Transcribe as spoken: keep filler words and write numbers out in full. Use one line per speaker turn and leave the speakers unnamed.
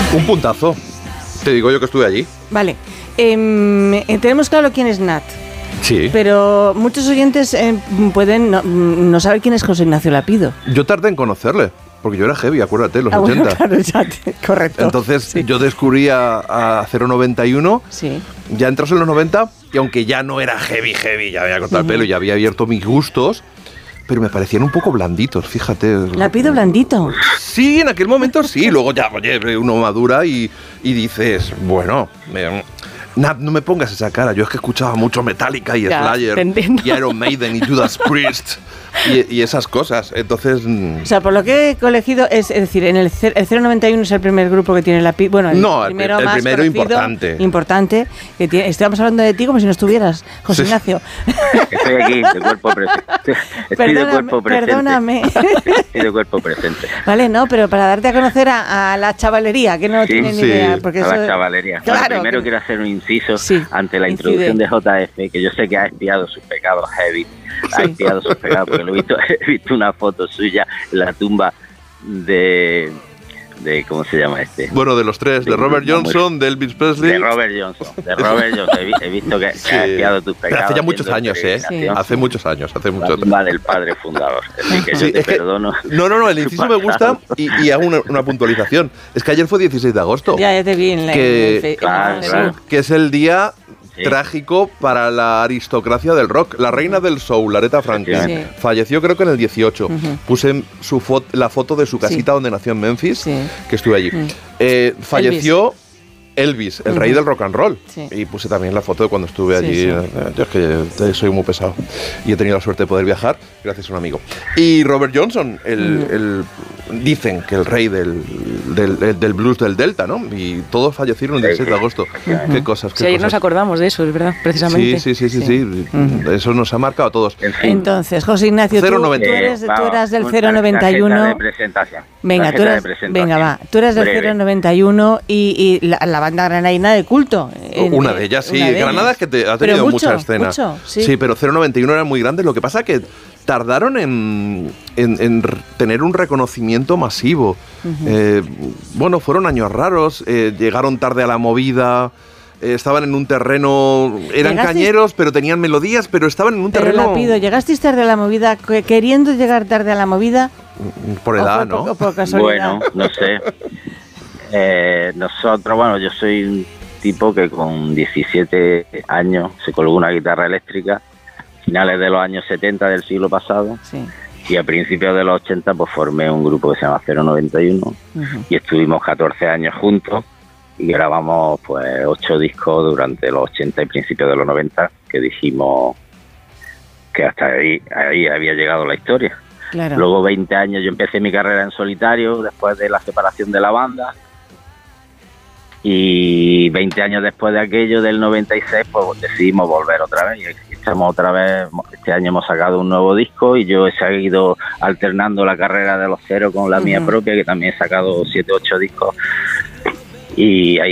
Un puntazo. Te digo yo que estuve allí.
Vale. Eh, tenemos claro quién es Nat.
Sí.
Pero muchos oyentes eh, pueden no, no saber quién es José Ignacio Lapido.
Yo tardé en conocerle, porque yo era heavy, acuérdate, los
ah,
ochenta.
Bueno, claro, ya te, correcto.
Entonces
sí.
yo descubrí a, a cero noventa y uno,
sí.
ya entras en los noventa, y aunque ya no era heavy, heavy, ya había cortado uh-huh. el pelo, ya había abierto mis gustos, pero me parecían un poco blanditos, fíjate.
Lapido blandito.
Sí, en aquel momento sí, luego ya, oye, uno madura y, y dices, bueno... Me, Nat, no me pongas esa cara. Yo es que escuchaba mucho Metallica y ya, Slayer y Iron Maiden y Judas Priest y, y esas cosas. Entonces...
O sea, por lo que he elegido, es, es decir, en el, el cero noventa y uno es el primer grupo que tiene la... Bueno, el
no,
primero,
el, el
más
primero importante.
Importante. Que tiene, estamos hablando de ti como si no estuvieras, José sí. Ignacio.
Estoy aquí, de cuerpo presente. Estoy
perdóname,
de cuerpo presente.
Perdóname.
Estoy de cuerpo presente.
Vale, no, pero para darte a conocer a, a la chavalería, que no
sí,
tiene
sí,
ni idea. Porque
a
eso,
la chavalería.
Claro,
bueno, primero
que,
quiero hacer un inciso
sí,
ante la
incide.
introducción de J F, que yo sé que ha espiado sus pecados heavy. Ha
sí.
espiado sus pecados, porque lo he visto, he visto una foto suya en la tumba de... de ¿cómo se llama este?
Bueno, de los tres, de, de Robert Johnson, de Elvis Presley.
De Robert Johnson, de Robert Johnson. He, he visto que, sí. que ha espiado tus pecados.
Pero hace ya muchos años, ¿eh? Sí. Hace muchos años, hace muchos años.
La tumba del padre fundador. Así que
sí,
yo te
es que,
perdono.
No, no, no, el inciso me gusta y, y hago una, una puntualización. Es que ayer fue dieciséis de agosto.
Ya, ya te vi en la...
Que,
en el,
claro,
sí.
claro.
que es el día... Sí. Trágico para la aristocracia del rock. La reina del soul, Aretha Franklin, sí. falleció creo que en el dieciocho. Uh-huh. Puse su fo- la foto de su casita sí. donde nació en Memphis, sí. que estuve allí. Uh-huh. Eh, falleció Elvis, el uh-huh. rey del rock and roll. Sí. Y puse también la foto de cuando estuve sí, allí. Sí. Yo es que soy muy pesado y he tenido la suerte de poder viajar gracias a un amigo. Y Robert Johnson, el, uh-huh. el dicen que el rey del, del, del blues del Delta, ¿no? Y todos fallecieron el dieciséis de agosto. Uh-huh. Qué cosas, qué
sí, ayer
cosas.
Nos acordamos de eso, es verdad, precisamente.
Sí, sí, sí, sí, sí. sí. Uh-huh. Eso nos ha marcado a todos.
En fin.
Entonces, José Ignacio, tú, tú, eres, tú eras del cero noventa y uno.
De presentación.
Venga, tú eras, venga, va. Tú eres del Breve. cero noventa y uno y, y la, la banda granaína de culto.
En, una de ellas, sí. De Granada es que te, ha tenido
mucho,
mucha escena.
Mucho, sí.
sí, pero cero noventa y uno eran muy grandes. Lo que pasa que tardaron en, en, en tener un reconocimiento masivo. Uh-huh. Eh, bueno, fueron años raros. Eh, llegaron tarde a la movida. Eh, estaban en un terreno, eran ¿Llegasteis? cañeros, pero tenían melodías, pero estaban en un
pero
terreno...
Lapido, ¿llegasteis tarde a la movida, queriendo llegar tarde a la movida?
Por edad,
por,
¿no?
Por, por casualidad.
Bueno, no sé. Eh, nosotros, bueno, yo soy un tipo que con diecisiete años se colgó una guitarra eléctrica, finales de los años setenta del siglo pasado,
sí.
y a principios de los ochenta pues formé un grupo que se llama cero noventa y uno, uh-huh. y estuvimos catorce años juntos, y grabamos pues ocho discos durante los ochenta y principios de los noventa, que dijimos que hasta ahí, ahí había llegado la historia.
Claro.
Luego veinte años yo empecé mi carrera en solitario después de la separación de la banda, y veinte años después de aquello, del noventa y seis, pues decidimos volver otra vez, y estamos otra vez, este año hemos sacado un nuevo disco, y yo he seguido alternando la carrera de los Cero con la uh-huh. mía propia, que también he sacado siete, ocho discos. Y ahí